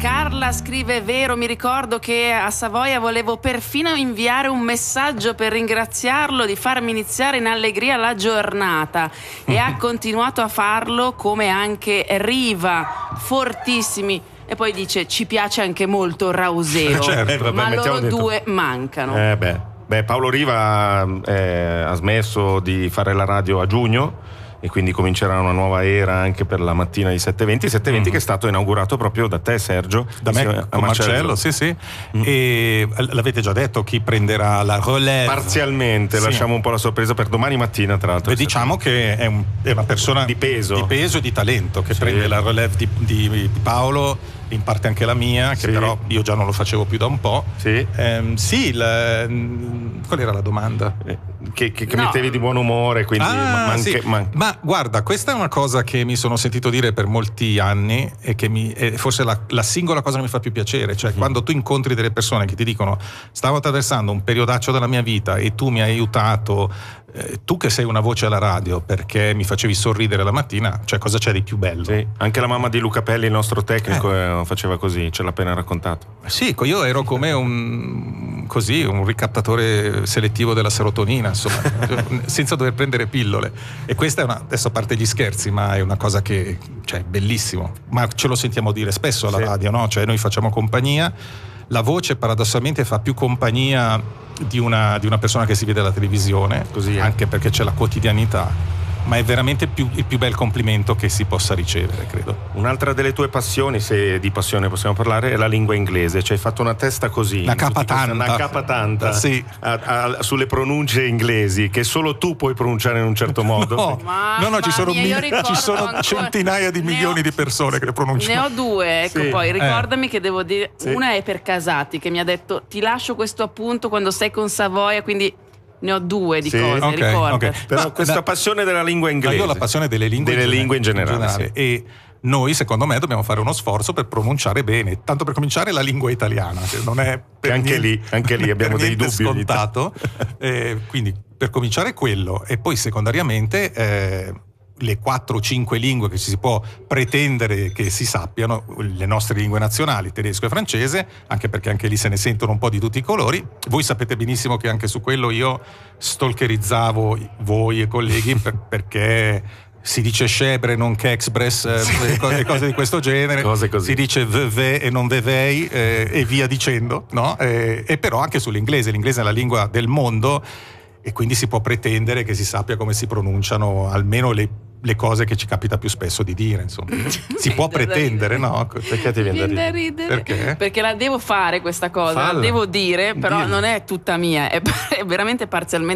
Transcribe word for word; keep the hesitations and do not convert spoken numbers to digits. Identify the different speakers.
Speaker 1: Carla scrive: è vero, mi ricordo che a Savoia volevo perfino inviare un messaggio per ringraziarlo di farmi iniziare in allegria la giornata e ha continuato a farlo, come anche Riva, fortissimi. E poi dice: ci piace anche molto Rauseo,
Speaker 2: certo, vabbè,
Speaker 1: ma loro
Speaker 2: dentro.
Speaker 1: due mancano.
Speaker 2: Eh beh. beh, Paolo Riva eh, ha smesso di fare la radio a giugno e quindi comincerà una nuova era anche per la mattina di sette e venti sette e venti mm. che è stato inaugurato proprio da te, Sergio,
Speaker 3: da me
Speaker 2: a
Speaker 3: con Marcello, Marcello sì sì mm. E l'avete già detto chi prenderà la relève?
Speaker 2: Parzialmente, sì. Lasciamo un po' la sorpresa per domani mattina, tra l'altro.
Speaker 3: E diciamo che è, un, è una persona
Speaker 2: di peso
Speaker 3: di peso e di talento che sì. prende la relève di, di Paolo, in parte anche la mia, che sì. però io già non lo facevo più da un po'.
Speaker 2: Sì,
Speaker 3: ehm, sì la, qual era la domanda?
Speaker 2: Eh, che, che, che no. mettevi di buon umore, quindi
Speaker 3: ah,
Speaker 2: man-
Speaker 3: sì.
Speaker 2: man-
Speaker 3: ma guarda, questa è una cosa che mi sono sentito dire per molti anni e che mi, è forse la, la singola cosa che mi fa più piacere, cioè mm-hmm. quando tu incontri delle persone che ti dicono: stavo attraversando un periodaccio della mia vita e tu mi hai aiutato, eh, tu che sei una voce alla radio perché mi facevi sorridere la mattina, cioè cosa c'è di più bello?
Speaker 2: Sì. Anche la mamma di Luca Pelli, il nostro tecnico, eh. faceva così, ce l'ha appena raccontato.
Speaker 3: Sì, io ero come un così un ricattatore selettivo della serotonina, insomma, senza dover prendere pillole. E questa è una, adesso a parte gli scherzi, ma è una cosa che, cioè, è bellissimo, ma ce lo sentiamo dire spesso alla sì. radio, no? Cioè noi facciamo compagnia, la voce paradossalmente fa più compagnia di una, di una persona che si vede alla televisione, così, eh. anche perché c'è la quotidianità, ma è veramente più, il più bel complimento che si possa ricevere, credo.
Speaker 2: Un'altra delle tue passioni, se di passione possiamo parlare, è la lingua inglese. Cioè hai fatto una testa così,
Speaker 3: una capa tanta,
Speaker 2: una capa tanta
Speaker 3: sì.
Speaker 2: a, a, sulle pronunce inglesi che solo tu puoi pronunciare in un certo modo.
Speaker 3: No, no, no, ci sono,
Speaker 1: mia,
Speaker 3: mil- ci sono ancora, centinaia di milioni
Speaker 1: ho,
Speaker 3: di persone che le pronunciano.
Speaker 1: Ne ho due, ecco, sì. Poi ricordami eh. che devo dire,
Speaker 2: sì.
Speaker 1: una è per Casati che mi ha detto: ti lascio questo appunto quando sei con Savoia, quindi ne ho due di sì, cose,
Speaker 3: okay,
Speaker 1: ricorda.
Speaker 3: Okay.
Speaker 2: Però
Speaker 3: ma,
Speaker 2: questa
Speaker 3: da,
Speaker 2: passione della lingua inglese.
Speaker 3: Ma io ho la passione delle lingue,
Speaker 2: delle
Speaker 3: in,
Speaker 2: lingue in generale,
Speaker 3: in generale. Sì. E noi, secondo me, dobbiamo fare uno sforzo per pronunciare bene, tanto per cominciare la lingua italiana, che non è per
Speaker 2: anche
Speaker 3: niente,
Speaker 2: lì, anche lì abbiamo dei dubbi
Speaker 3: scontato. eh, quindi per cominciare quello, e poi secondariamente eh, le quattro o cinque lingue che ci si può pretendere che si sappiano, le nostre lingue nazionali, tedesco e francese, anche perché anche lì se ne sentono un po' di tutti i colori. Voi sapete benissimo che anche su quello io stalkerizzavo voi e colleghi per, perché si dice Scebre non che Express, eh, cose, cose di questo genere,
Speaker 2: cose così.
Speaker 3: Si dice veve e non vevei, eh, e via dicendo, no? Eh, e però anche sull'inglese, l'inglese è la lingua del mondo e quindi si può pretendere che si sappia come si pronunciano almeno le le cose che ci capita più spesso di dire, insomma. Si può pretendere, no?
Speaker 2: Perché ti viene da ridere?
Speaker 3: Perché?
Speaker 1: Perché la devo fare questa cosa, Falla. la devo dire, però Dillo. non è tutta mia, è, è veramente parzialmente